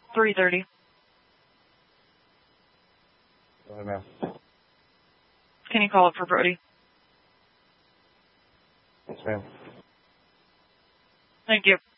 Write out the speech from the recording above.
3:30. Go ahead, ma'am. Can you call it for Brody? Yes, ma'am. Thank you.